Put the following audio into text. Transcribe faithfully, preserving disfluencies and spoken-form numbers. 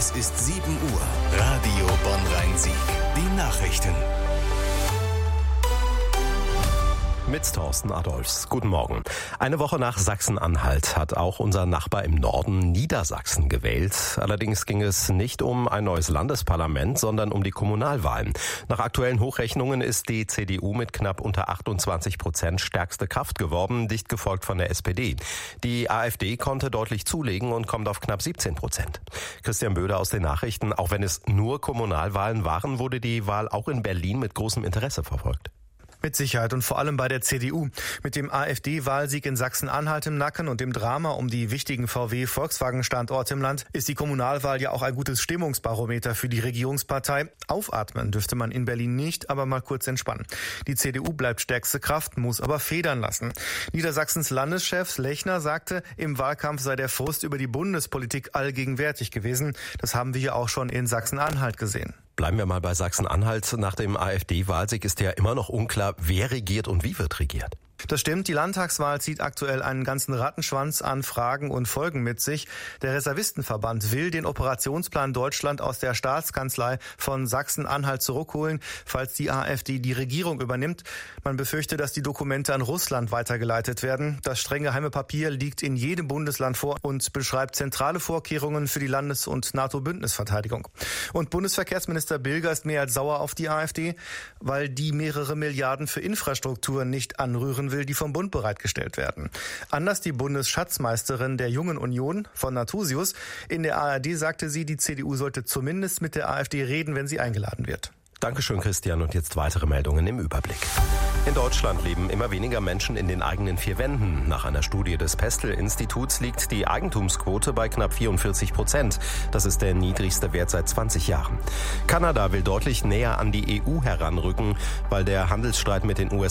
Es ist sieben Uhr. Radio Bonn-Rhein-Sieg. Die Nachrichten. Mit Thorsten Adolfs. Guten Morgen. Eine Woche nach Sachsen-Anhalt hat auch unser Nachbar im Norden Niedersachsen gewählt. Allerdings ging es nicht um ein neues Landesparlament, sondern um die Kommunalwahlen. Nach aktuellen Hochrechnungen ist die C D U mit knapp unter achtundzwanzig Prozent stärkste Kraft geworden, dicht gefolgt von der S P D. Die AfD konnte deutlich zulegen und kommt auf knapp siebzehn Prozent. Christian Böder aus den Nachrichten. Auch wenn es nur Kommunalwahlen waren, wurde die Wahl auch in Berlin mit großem Interesse verfolgt. Mit Sicherheit und vor allem bei der C D U. Mit dem AfD-Wahlsieg in Sachsen-Anhalt im Nacken und dem Drama um die wichtigen V W-Volkswagen-Standorte im Land ist die Kommunalwahl ja auch ein gutes Stimmungsbarometer für die Regierungspartei. Aufatmen dürfte man in Berlin nicht, aber mal kurz entspannen. Die C D U bleibt stärkste Kraft, muss aber federn lassen. Niedersachsens Landeschef Lechner sagte, im Wahlkampf sei der Frust über die Bundespolitik allgegenwärtig gewesen. Das haben wir ja auch schon in Sachsen-Anhalt gesehen. Bleiben wir mal bei Sachsen-Anhalt. Nach dem AfD-Wahlsieg ist ja immer noch unklar, wer regiert und wie wird regiert. Das stimmt, die Landtagswahl zieht aktuell einen ganzen Rattenschwanz an Fragen und Folgen mit sich. Der Reservistenverband will den Operationsplan Deutschland aus der Staatskanzlei von Sachsen-Anhalt zurückholen, falls die AfD die Regierung übernimmt. Man befürchte, dass die Dokumente an Russland weitergeleitet werden. Das streng geheime Papier liegt in jedem Bundesland vor und beschreibt zentrale Vorkehrungen für die Landes- und NATO-Bündnisverteidigung. Und Bundesverkehrsminister Bilger ist mehr als sauer auf die AfD, weil die mehrere Milliarden für Infrastruktur nicht anrühren will, die vom Bund bereitgestellt werden. Anders die Bundesschatzmeisterin der Jungen Union von Nathusius. In der A R D sagte sie, die C D U sollte zumindest mit der AfD reden, wenn sie eingeladen wird. Dankeschön, Christian. Und jetzt weitere Meldungen im Überblick. In Deutschland leben immer weniger Menschen in den eigenen vier Wänden. Nach einer Studie des Pestel-Instituts liegt die Eigentumsquote bei knapp vierundvierzig Prozent. Das ist der niedrigste Wert seit zwanzig Jahren. Kanada will deutlich näher an die E U heranrücken, weil der Handelsstreit mit den U S A